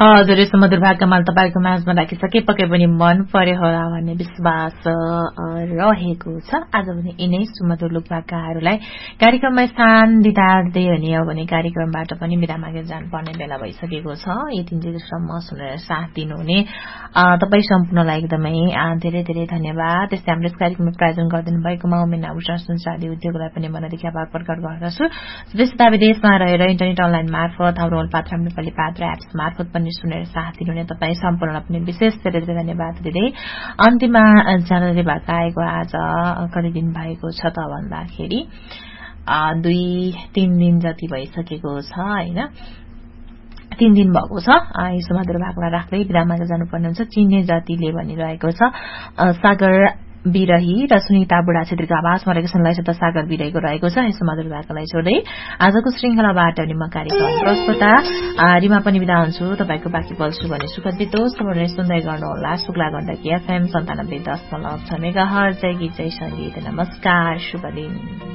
हजुर यस्तो मधुर भागका माल तपाईँको माझमा राखिसके पक्कै पनि मन पर्यो होला भन्ने विश्वास रहेको छ। आज पनि यिनै सुमधुर लोक भागकाहरूलाई कार्यक्रममा स्थान दिँदै हुने हो भने कार्यक्रमबाट पनि बिदा मागेर जानुपर्ने बेला भइसकेको छ। यति दिनसम्म सुनेर साथ दिनुहुने तपाईँ सम्पूर्णलाई एकदमै धेरै धेरै धन्यवाद। त्यस्तै हाम्रो यस कार्यक्रममा प्रायोजन गरिदिनु भएकोमा उमेन आभूषण संचारी उद्योगलाई पनि मनदेखि आभार प्रकट गर्दछु। देशमा विदेशमा रहेर इन्टरनेट अनलाइन मार्फत हाम्रो पात्र नेपाली पात्र एप्स मार्फत पनि सुनेर साथ दिनुहुने तपाईँ सम्पूर्णलाई पनि विशेष धेरै धेरै धन्यवाद दिँदै अन्तिममा जनवरी भाग आएको आज कति दिन भएको छ त भन्दाखेरि 2-3 दिन जति भइसकेको छ हैन। 3 दिन भएको छ। यसो मधुर भागलाई राख्दै बिदामा जानुपर्ने हुन्छ। चिन्ने जातिले भनिरहेको छ सागर बिरही र सुनिता बुढा छेत्रीको आवाजमा रहेको सुनलाई शब्द सागर बिरहीको रहेको छ। यसो मधुर भागलाई छोड्दै आजको श्रृंखलाबाट नि म कार्यक्रम प्रस्तुता रिमा पनि बिदा हुन्छु। तपाईको बाँकी पल्छु भने सुखद बितोस्। तपाईले सुन्दै गर्नुहोला शुक्ला गण्डकी FM 97.6 मेगाहर्ज। जय गीत जय संगीत। नमस्कार, शुभ दिन।